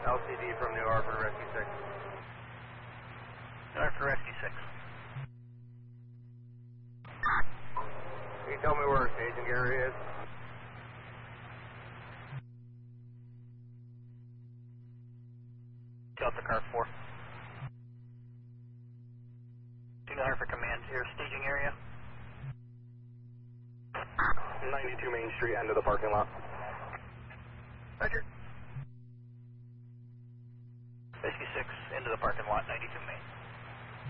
LCD from New Hartford, Rescue 6. New Hartford, Rescue 6. Can you tell me where our staging area is? Delta Car 4. New Hartford Command, your staging area. 92 Main Street, end of the parking lot. Roger. Rescue 6, into the parking lot, 92 Main.